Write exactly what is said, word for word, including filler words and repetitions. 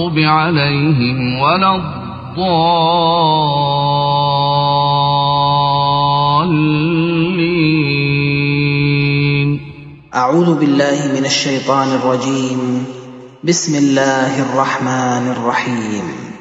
المغضوب عليهم ولا الضالين. أعوذ بالله من الشيطان الرجيم. بسم الله الرحمن الرحيم.